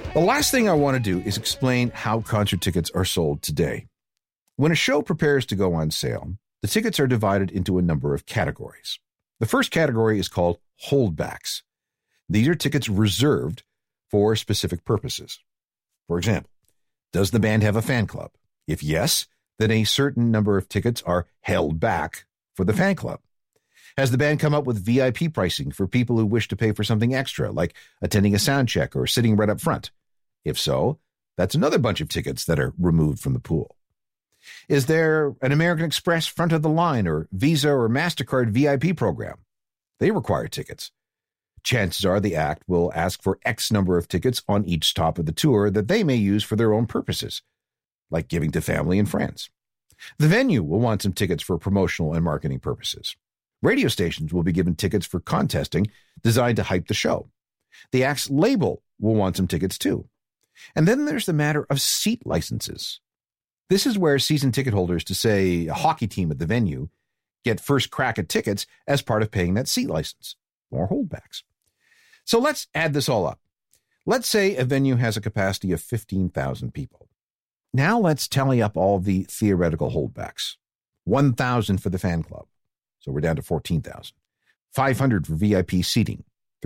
The last thing I want to do is explain how concert tickets are sold today. When a show prepares to go on sale, the tickets are divided into a number of categories. The first category is called holdbacks. These are tickets reserved for specific purposes. For example, does the band have a fan club? If yes, then a certain number of tickets are held back for the fan club. Has the band come up with VIP pricing for people who wish to pay for something extra, like attending a sound check or sitting right up front? If so, that's another bunch of tickets that are removed from the pool. Is there an American Express front of the line or Visa or MasterCard VIP program? They require tickets. Chances are the act will ask for X number of tickets on each stop of the tour that they may use for their own purposes, like giving to family and friends. The venue will want some tickets for promotional and marketing purposes. Radio stations will be given tickets for contesting designed to hype the show. The act's label will want some tickets too. And then there's the matter of seat licenses. This is where season ticket holders to, say, a hockey team at the venue get first crack at tickets as part of paying that seat license. More holdbacks. So let's add this all up. Let's say a venue has a capacity of 15,000 people. Now let's tally up all the theoretical holdbacks. 1,000 for the fan club. So we're down to 14,000. 500 for VIP seating.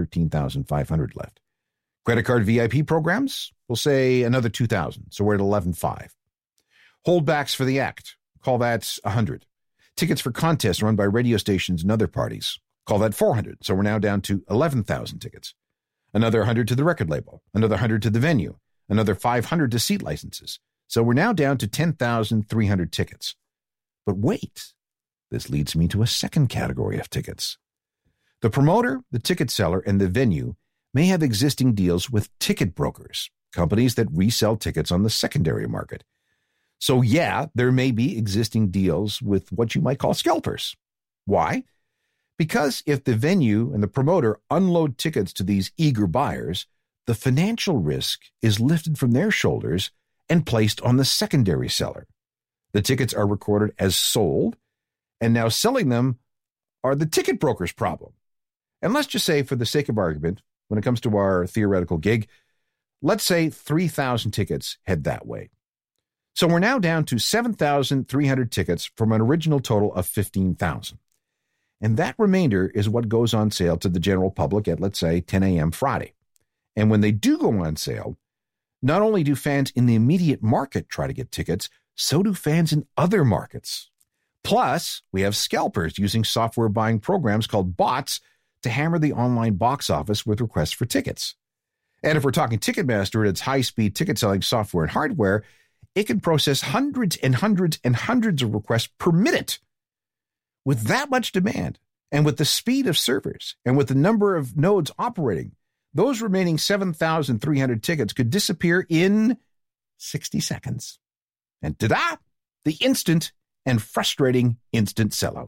13,500 left. Credit card VIP programs, we'll say another 2,000. So we're at 11,500. Holdbacks for the act, call that 100. Tickets for contests run by radio stations and other parties, call that 400. So we're now down to 11,000 tickets. Another 100 to the record label, another 100 to the venue, another 500 to seat licenses. So we're now down to 10,300 tickets. But wait, this leads me to a second category of tickets. The promoter, the ticket seller, and the venue may have existing deals with ticket brokers, companies that resell tickets on the secondary market. So yeah, there may be existing deals with what you might call scalpers. Why? Because if the venue and the promoter unload tickets to these eager buyers, the financial risk is lifted from their shoulders and placed on the secondary seller. The tickets are recorded as sold, and now selling them are the ticket broker's problem. And let's just say, for the sake of argument, when it comes to our theoretical gig, let's say 3,000 tickets head that way. So we're now down to 7,300 tickets from an original total of 15,000. And that remainder is what goes on sale to the general public at, let's say, 10 a.m. Friday. And when they do go on sale, not only do fans in the immediate market try to get tickets, so do fans in other markets. Plus, we have scalpers using software buying programs called bots to hammer the online box office with requests for tickets. And if we're talking Ticketmaster and its high-speed ticket-selling software and hardware, it can process hundreds and hundreds and hundreds of requests per minute. With that much demand, and with the speed of servers, and with the number of nodes operating, those remaining 7,300 tickets could disappear in 60 seconds. And ta-da! The instant and frustrating instant sellout.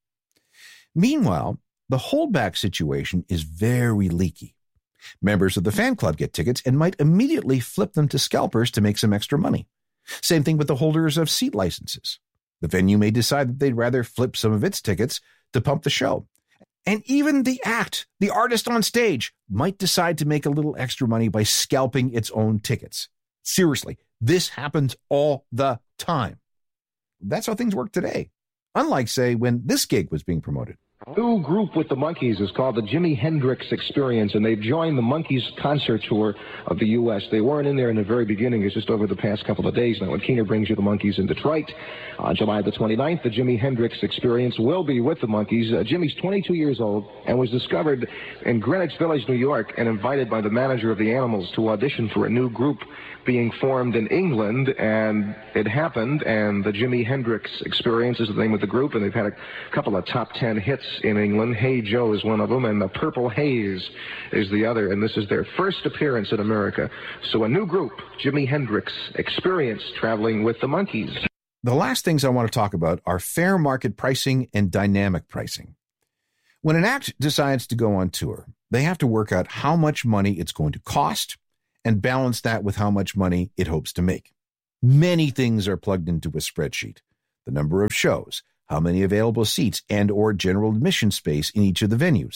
Meanwhile, the holdback situation is very leaky. Members of the fan club get tickets and might immediately flip them to scalpers to make some extra money. Same thing with the holders of seat licenses. The venue may decide that they'd rather flip some of its tickets to pump the show. And even the act, the artist on stage, might decide to make a little extra money by scalping its own tickets. Seriously, this happens all the time. That's how things work today. Unlike, say, when this gig was being promoted. A new group with the Monkees is called the Jimi Hendrix Experience, and they've joined the Monkees concert tour of the U.S. They weren't in there in the very beginning. It's just over the past couple of days now. When Keener brings you the Monkees in Detroit on July the 29th, the Jimi Hendrix Experience will be with the Monkees. Jimmy's 22 years old and was discovered in Greenwich Village, New York, and invited by the manager of the Animals to audition for a new group being formed in England, and it happened, and the Jimi Hendrix Experience is the name of the group, and they've had a couple of top 10 hits in England. Hey Joe is one of them, and the Purple Haze is the other, and this is their first appearance in America. So a new group, Jimi Hendrix Experience, traveling with the Monkees. The last things I want to talk about are fair market pricing and dynamic pricing. When an act decides to go on tour, they have to work out how much money it's going to cost and balance that with how much money it hopes to make. Many things are plugged into a spreadsheet. The number of shows, how many available seats and or general admission space in each of the venues,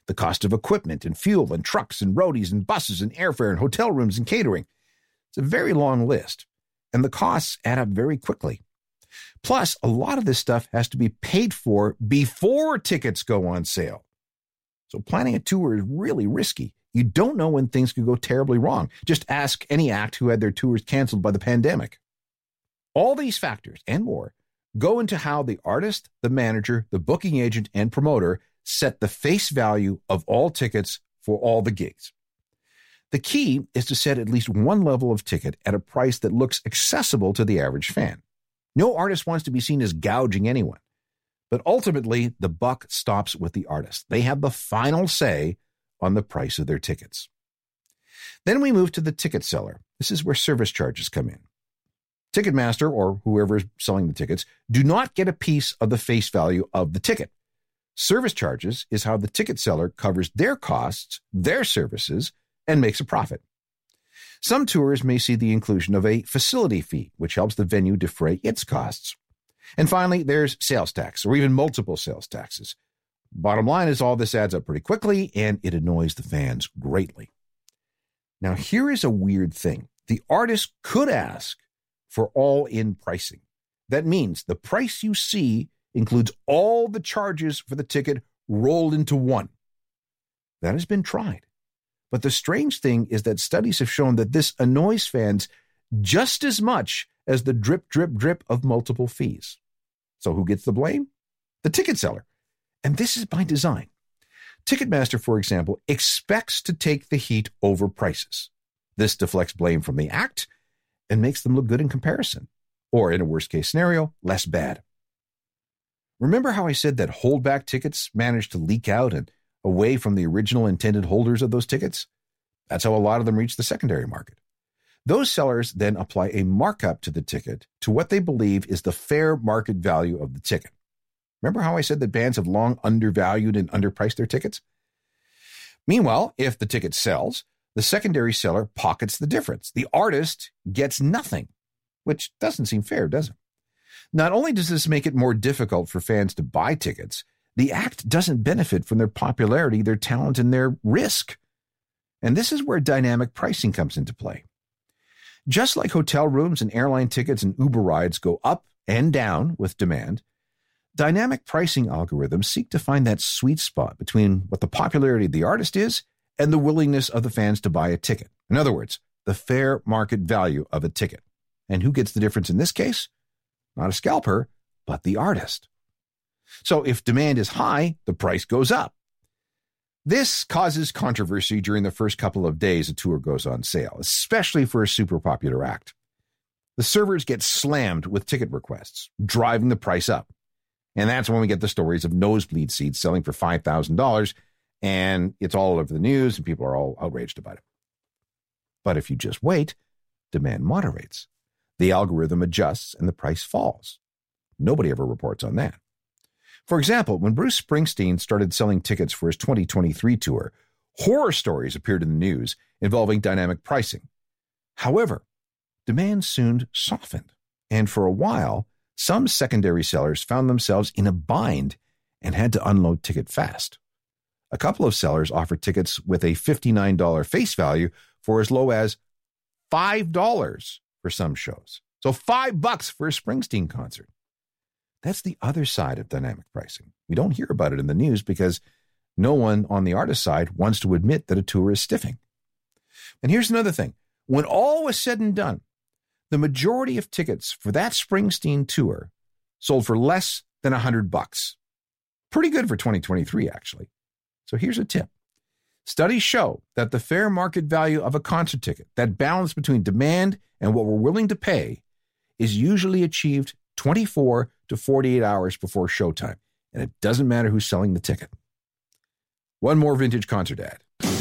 the cost of equipment and fuel and trucks and roadies and buses and airfare and hotel rooms and catering. It's a very long list, and the costs add up very quickly. Plus, a lot of this stuff has to be paid for before tickets go on sale. So planning a tour is really risky. You don't know when things could go terribly wrong. Just ask any act who had their tours canceled by the pandemic. All these factors and more go into how the artist, the manager, the booking agent, and promoter set the face value of all tickets for all the gigs. The key is to set at least one level of ticket at a price that looks accessible to the average fan. No artist wants to be seen as gouging anyone. But ultimately, the buck stops with the artist. They have the final say on the price of their tickets. Then we move to the ticket seller. This is where service charges come in. Ticketmaster, or whoever is selling the tickets, do not get a piece of the face value of the ticket. Service charges is how the ticket seller covers their costs, their services, and makes a profit. Some tours may see the inclusion of a facility fee, which helps the venue defray its costs. And finally, there's sales tax, or even multiple sales taxes. Bottom line is all this adds up pretty quickly, and it annoys the fans greatly. Now, here is a weird thing. The artist could ask for all-in pricing. That means the price you see includes all the charges for the ticket rolled into one. That has been tried. But the strange thing is that studies have shown that this annoys fans just as much as the drip, drip, drip of multiple fees. So who gets the blame? The ticket seller. And this is by design. Ticketmaster, for example, expects to take the heat over prices. This deflects blame from the act and makes them look good in comparison, or in a worst-case scenario, less bad. Remember how I said that holdback tickets managed to leak out and away from the original intended holders of those tickets? That's how a lot of them reach the secondary market. Those sellers then apply a markup to the ticket to what they believe is the fair market value of the ticket. Remember how I said that bands have long undervalued and underpriced their tickets? Meanwhile, if the ticket sells, the secondary seller pockets the difference. The artist gets nothing, which doesn't seem fair, does it? Not only does this make it more difficult for fans to buy tickets, the act doesn't benefit from their popularity, their talent, and their risk. And this is where dynamic pricing comes into play. Just like hotel rooms and airline tickets and Uber rides go up and down with demand, dynamic pricing algorithms seek to find that sweet spot between what the popularity of the artist is and the willingness of the fans to buy a ticket. In other words, the fair market value of a ticket. And who gets the difference in this case? Not a scalper, but the artist. So if demand is high, the price goes up. This causes controversy during the first couple of days a tour goes on sale, especially for a super popular act. The servers get slammed with ticket requests, driving the price up. And that's when we get the stories of nosebleed seats selling for $5,000, and it's all over the news and people are all outraged about it. But if you just wait, demand moderates. The algorithm adjusts and the price falls. Nobody ever reports on that. For example, when Bruce Springsteen started selling tickets for his 2023 tour, horror stories appeared in the news involving dynamic pricing. However, demand soon softened, and for a while, some secondary sellers found themselves in a bind and had to unload ticket fast. A couple of sellers offered tickets with a $59 face value for as low as $5 for some shows. So $5 for a Springsteen concert. That's the other side of dynamic pricing. We don't hear about it in the news because no one on the artist side wants to admit that a tour is stiffing. And here's another thing. When all was said and done, the majority of tickets for that Springsteen tour sold for less than $100. Pretty good for 2023, actually. So here's a tip. Studies show that the fair market value of a concert ticket, that balance between demand and what we're willing to pay, is usually achieved 24 to 48 hours before showtime. And it doesn't matter who's selling the ticket. One more vintage concert ad.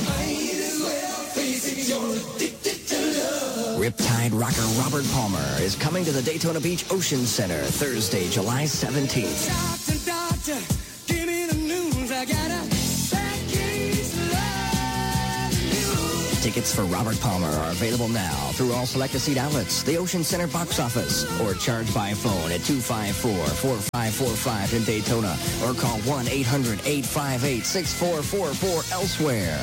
Riptide rocker Robert Palmer is coming to the Daytona Beach Ocean Center Thursday, July 17th. Doctor, give me the news. I got a bad case of love. Tickets for Robert Palmer are available now through all selected seat outlets, the Ocean Center box office, or charge by phone at 254-4545 in Daytona, or call 1-800-858-6444 elsewhere.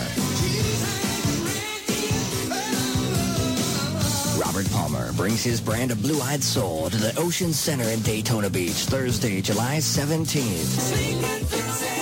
Robert Palmer brings his brand of blue-eyed soul to the Ocean Center in Daytona Beach, Thursday, July 17th.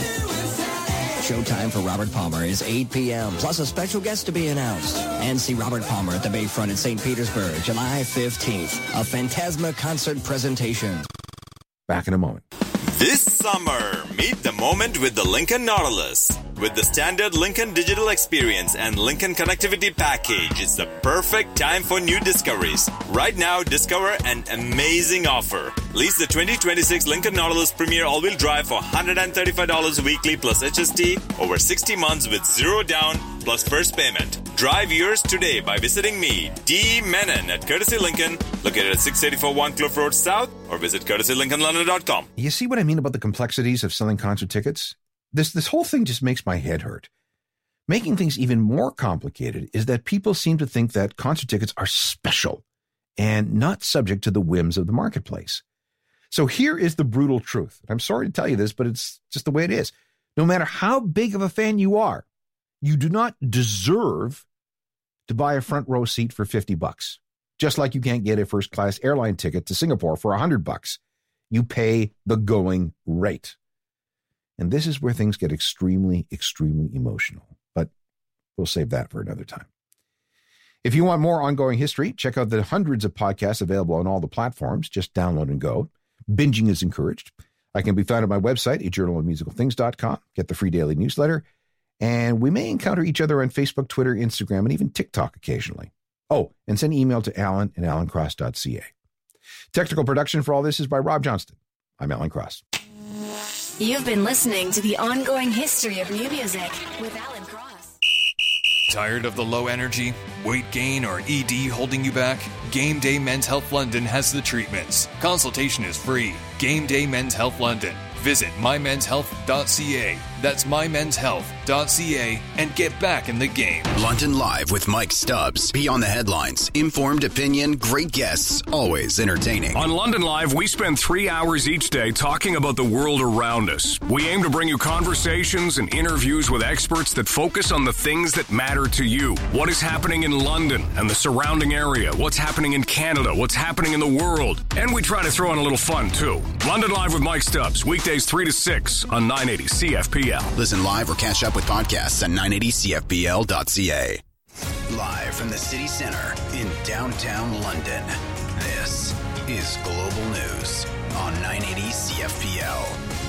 Showtime for Robert Palmer is 8 p.m., plus a special guest to be announced. And see Robert Palmer at the Bayfront in St. Petersburg, July 15th. A Phantasma concert presentation. Back in a moment. This summer, meet the moment with the Lincoln Nautilus. With the standard Lincoln Digital Experience and Lincoln Connectivity Package, it's the perfect time for new discoveries. Right now, discover an amazing offer. Lease the 2026 Lincoln Nautilus Premier All-Wheel Drive for $135 weekly plus HST over 60 months with zero down plus first payment. Drive yours today by visiting me, D. Menon, at Courtesy Lincoln, located at 684 One Cliff Road South, or visit courtesylincolnlondon.com. You see what I mean about the complexities of selling concert tickets? This whole thing just makes my head hurt. Making things even more complicated is that people seem to think that concert tickets are special and not subject to the whims of the marketplace. So here is the brutal truth. I'm sorry to tell you this, but it's just the way it is. No matter how big of a fan you are, you do not deserve to buy a front row seat for $50. Just like you can't get a first class airline ticket to Singapore for $100. You pay the going rate. And this is where things get extremely, extremely emotional. But we'll save that for another time. If you want more ongoing history, check out the hundreds of podcasts available on all the platforms. Just download and go. Binging is encouraged. I can be found at my website, ajournalofmusicalthings.com. Get the free daily newsletter. And we may encounter each other on Facebook, Twitter, Instagram, and even TikTok occasionally. Oh, and send email to alan@alancross.ca. Technical production for all this is by Rob Johnston. I'm Alan Cross. You've been listening to the ongoing history of new music with Alan Cross. Tired of the low energy, weight gain, or ED holding you back? Game Day Men's Health London has the treatments. Consultation is free. Game Day Men's Health London. Visit mymenshealth.ca. That's mymenshealth.ca and get back in the game. London Live with Mike Stubbs. Beyond the headlines. Informed opinion, great guests, always entertaining. On London Live, we spend 3 hours each day talking about the world around us. We aim to bring you conversations and interviews with experts that focus on the things that matter to you. What is happening in London and the surrounding area? What's happening in Canada? What's happening in the world? And we try to throw in a little fun, too. London Live with Mike Stubbs. Weekdays 3 to 6 on 980 CFPL. Listen live or catch up with podcasts at 980CFPL.ca. Live from the city center in downtown London, this is Global News on 980 CFPL.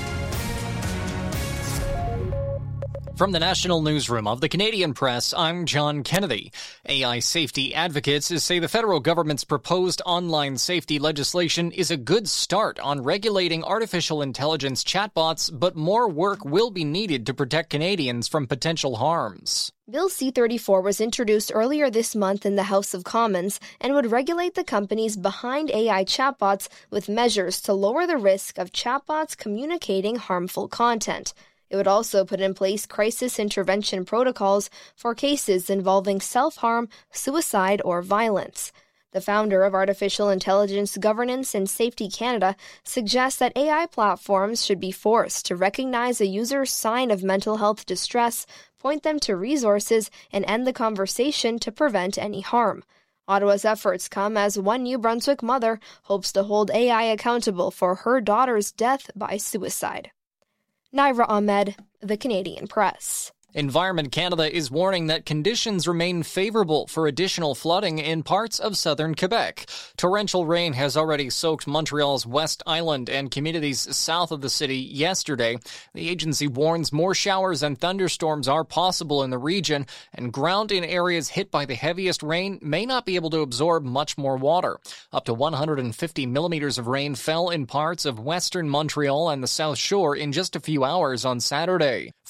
From the National Newsroom of the Canadian Press, I'm John Kennedy. AI safety advocates say the federal government's proposed online safety legislation is a good start on regulating artificial intelligence chatbots, but more work will be needed to protect Canadians from potential harms. Bill C-34 was introduced earlier this month in the House of Commons and would regulate the companies behind AI chatbots with measures to lower the risk of chatbots communicating harmful content. It would also put in place crisis intervention protocols for cases involving self-harm, suicide, or violence. The founder of Artificial Intelligence Governance and Safety Canada suggests that AI platforms should be forced to recognize a user's sign of mental health distress, point them to resources, and end the conversation to prevent any harm. Ottawa's efforts come as one New Brunswick mother hopes to hold AI accountable for her daughter's death by suicide. Naira Ahmed, The Canadian Press. Environment Canada is warning that conditions remain favorable for additional flooding in parts of southern Quebec. Torrential rain has already soaked Montreal's West Island and communities south of the city yesterday. The agency warns more showers and thunderstorms are possible in the region, and ground in areas hit by the heaviest rain may not be able to absorb much more water. Up to 150 millimeters of rain fell in parts of western Montreal and the South Shore in just a few hours on Saturday.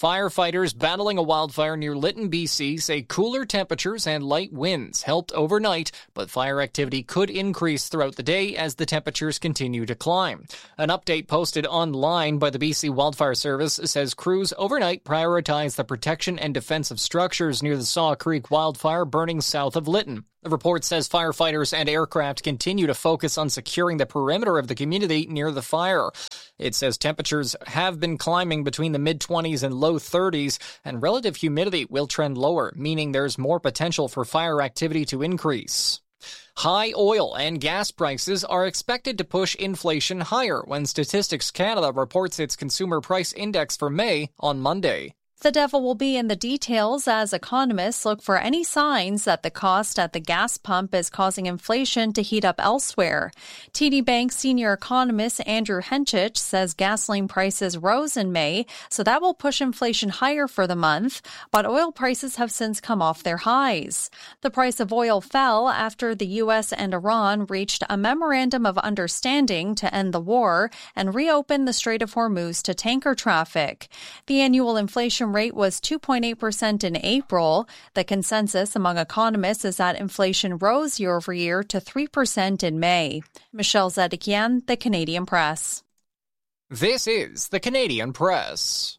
Firefighters battling a wildfire near Lytton, BC say cooler temperatures and light winds helped overnight, but fire activity could increase throughout the day as the temperatures continue to climb. An update posted online by the BC Wildfire Service says crews overnight prioritized the protection and defense of structures near the Saw Creek wildfire burning south of Lytton. The report says firefighters and aircraft continue to focus on securing the perimeter of the community near the fire. It says temperatures have been climbing between the mid-20s and low 30s, and relative humidity will trend lower, meaning there's more potential for fire activity to increase. High oil and gas prices are expected to push inflation higher when Statistics Canada reports its consumer price index for May on Monday. The devil will be in the details as economists look for any signs that the cost at the gas pump is causing inflation to heat up elsewhere. TD Bank senior economist Andrew Henchich says gasoline prices rose in May, so that will push inflation higher for the month, but oil prices have since come off their highs. The price of oil fell after the U.S. and Iran reached a memorandum of understanding to end the war and reopen the Strait of Hormuz to tanker traffic. The annual inflation rate was 2.8% in April. The consensus among economists is that inflation rose year over year to 3% in May. Michelle Zedekian, The Canadian Press. This is The Canadian Press.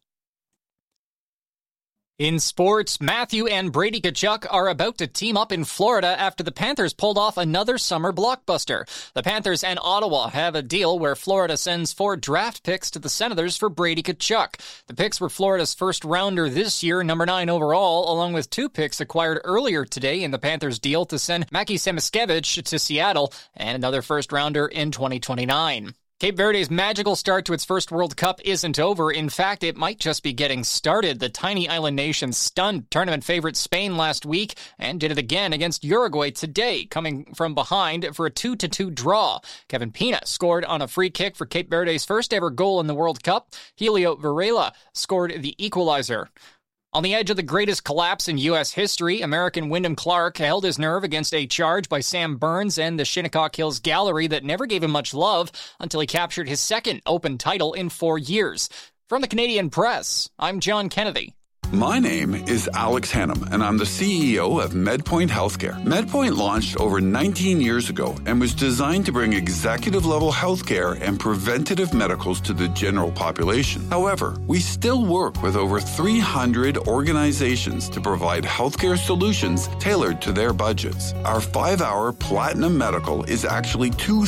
In sports, Matthew and Brady Tkachuk are about to team up in Florida after the Panthers pulled off another summer blockbuster. The Panthers and Ottawa have a deal where Florida sends 4 draft picks to the Senators for Brady Tkachuk. The picks were Florida's first rounder this year, number 9 overall, along with 2 picks acquired earlier today in the Panthers' deal to send Mackie Samoskevich to Seattle and another first rounder in 2029. Cape Verde's magical start to its first World Cup isn't over. In fact, it might just be getting started. The tiny island nation stunned tournament favorite Spain last week and did it again against Uruguay today, coming from behind for a 2-2 draw. Kevin Pina scored on a free kick for Cape Verde's first ever goal in the World Cup. Helio Varela scored the equalizer. On the edge of the greatest collapse in U.S. history, American Wyndham Clark held his nerve against a charge by Sam Burns and the Shinnecock Hills Gallery that never gave him much love until he captured his second Open title in 4 years. From the Canadian Press, I'm John Kennedy. My name is Alex Hannum, and I'm the CEO of MedPoint Healthcare. MedPoint launched over 19 years ago and was designed to bring executive-level healthcare and preventative medicals to the general population. However, we still work with over 300 organizations to provide healthcare solutions tailored to their budgets. Our 5-hour Platinum Medical is actually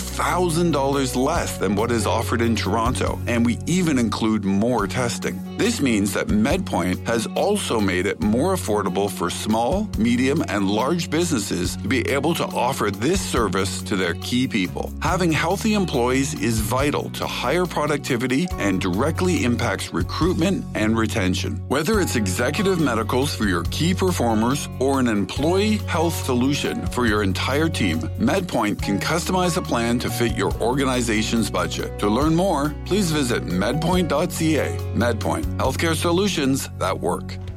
$2,000 less than what is offered in Toronto, and we even include more testing. This means that MedPoint has also made it more affordable for small, medium, and large businesses to be able to offer this service to their key people. Having healthy employees is vital to higher productivity and directly impacts recruitment and retention. Whether it's executive medicals for your key performers or an employee health solution for your entire team, MedPoint can customize a plan to fit your organization's budget. To learn more, please visit medpoint.ca. MedPoint, healthcare solutions that work.